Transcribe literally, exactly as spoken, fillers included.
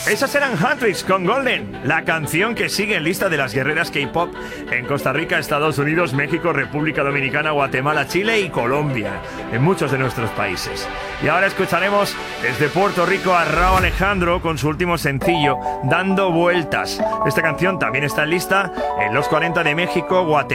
Esas eran Huntrix con Golden, la canción que sigue en lista de las guerreras K-pop en Costa Rica, Estados Unidos, México, República Dominicana, Guatemala, Chile y Colombia, en muchos de nuestros países. Y ahora escucharemos desde Puerto Rico a Rauw Alejandro con su último sencillo, Dando Vueltas. Esta canción también está en lista en los cuarenta de México, Guatemala,